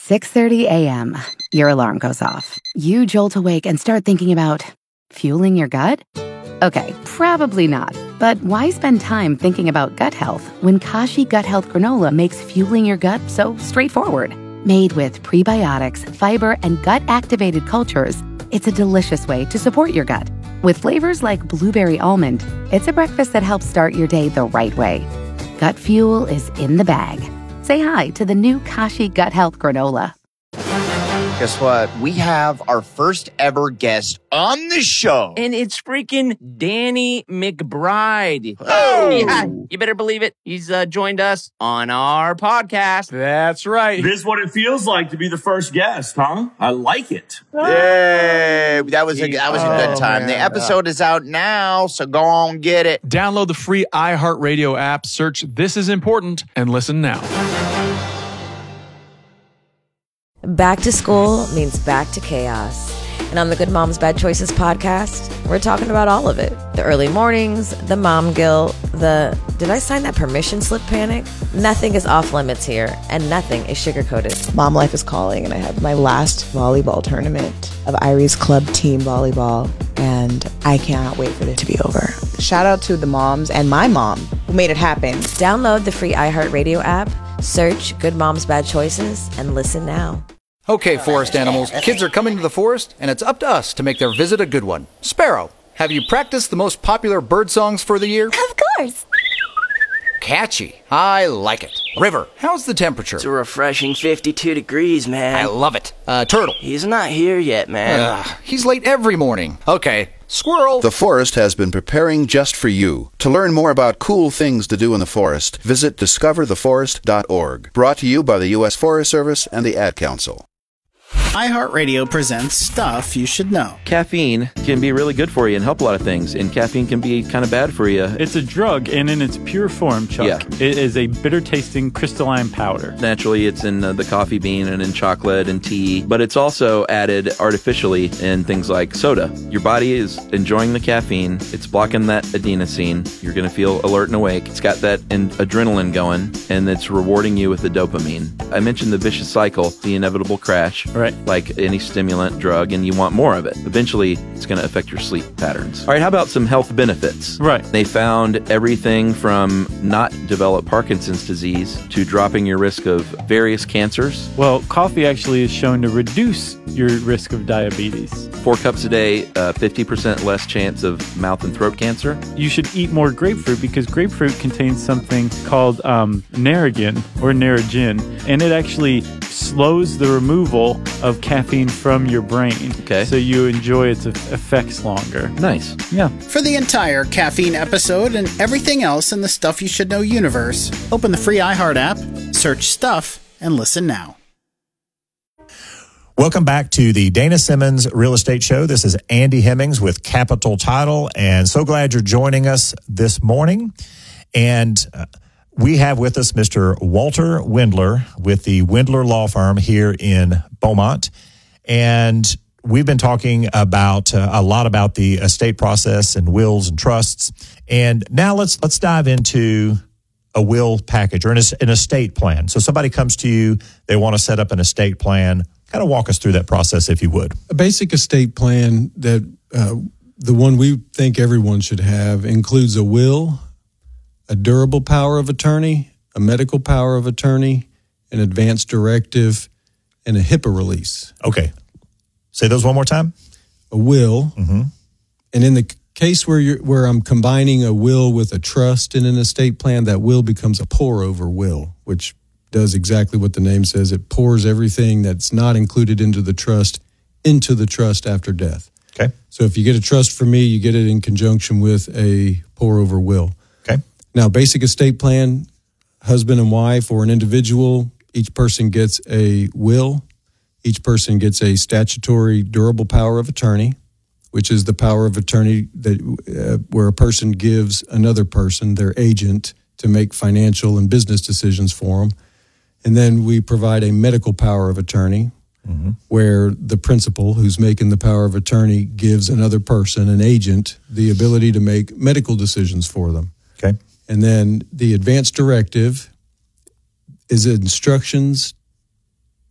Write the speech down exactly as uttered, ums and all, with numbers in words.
six thirty a.m., your alarm goes off. You jolt awake and start thinking about fueling your gut? Okay, probably not. But why spend time thinking about gut health when Kashi Gut Health Granola makes fueling your gut so straightforward? Made with prebiotics, fiber, and gut-activated cultures, it's a delicious way to support your gut. With flavors like blueberry almond, it's a breakfast that helps start your day the right way. Gut fuel is in the bag. Say hi to the new Kashi Gut Health Granola. Guess what? We have our first ever guest on the show. And it's freaking Danny McBride. Oh! Yeah, you better believe it. He's uh, joined us on our podcast. That's right. This is what it feels like to be the first guest, huh? I like it. Yay! That was a, that was a good time. Oh, the man. episode is out now, so go on, get it. Download the free iHeartRadio app, search This Is Important, and listen now. Back to school means back to chaos. And on the Good Moms Bad Choices podcast, we're talking about all of it. The early mornings, the mom guilt, the did I sign that permission slip panic? Nothing is off limits here, and nothing is sugarcoated. Mom life is calling, and I have my last volleyball tournament of Irie's club team volleyball, and I cannot wait for it to be over. Shout out to the moms and my mom who made it happen. Download the free iHeartRadio app, search Good Moms Bad Choices, and listen now. Okay, forest animals, kids are coming to the forest, and it's up to us to make their visit a good one. Sparrow, have you practiced the most popular bird songs for the year? Of course. Catchy. I like it. River, how's the temperature? It's a refreshing fifty-two degrees, man. I love it. Uh, Turtle. He's not here yet, man. Uh, he's late every morning. Okay. Squirrel. The forest has been preparing just for you. To learn more about cool things to do in the forest, visit discover the forest dot org. Brought to you by the U S Forest Service and the Ad Council. iHeartRadio presents Stuff You Should Know. Caffeine can be really good for you and help a lot of things, and caffeine can be kind of bad for you. It's a drug, and in its pure form, Chuck, yeah. It is a bitter-tasting crystalline powder. Naturally, it's in uh, the coffee bean and in chocolate and tea, but it's also added artificially in things like soda. Your body is enjoying the caffeine. It's blocking that adenosine. You're going to feel alert and awake. It's got that in- adrenaline going, and it's rewarding you with the dopamine. I mentioned the vicious cycle, the inevitable crash. Right. Like any stimulant drug, and you want more of it. Eventually, it's going to affect your sleep patterns. All right, how about some health benefits? Right. They found everything from not develop Parkinson's disease to dropping your risk of various cancers. Well, coffee actually is shown to reduce your risk of diabetes. Four cups a day, uh, fifty percent less chance of mouth and throat cancer. You should eat more grapefruit because grapefruit contains something called um, Narragin or Narragin, and it actually slows the removal of caffeine from your brain. Okay. So you enjoy its effects longer. Nice. Yeah. For the entire caffeine episode and everything else in the Stuff You Should Know universe, open the free iHeart app, search Stuff, and listen now. Welcome back to the Dana Simmons Real Estate Show. This is Andy Hemmings with Capital Title, and so glad you're joining us this morning. And uh, we have with us Mister Walter Wendler with the Wendler Law Firm here in Beaumont. And we've been talking about uh, a lot about the estate process and wills and trusts. And now let's let's dive into a will package or an, an estate plan. So somebody comes to you, they want to set up an estate plan. Kind of walk us through that process, if you would. A basic estate plan that uh, the one we think everyone should have includes a will, a durable power of attorney, a medical power of attorney, an advance directive, and a HIPAA release. Okay. Say those one more time. A will. Mm-hmm. And in the case where you're, where I'm combining a will with a trust in an estate plan, that will becomes a pour-over will, which does exactly what the name says. It pours everything that's not included into the trust into the trust after death. Okay. So if you get a trust for me, you get it in conjunction with a pour-over will. Okay. Now, basic estate plan, husband and wife or an individual, each person gets a will. Each person gets a statutory durable power of attorney, which is the power of attorney that uh, where a person gives another person, their agent, to make financial and business decisions for them. And then we provide a medical power of attorney, mm-hmm. where the principal who's making the power of attorney gives another person, an agent, the ability to make medical decisions for them. Okay. And then the advance directive is instructions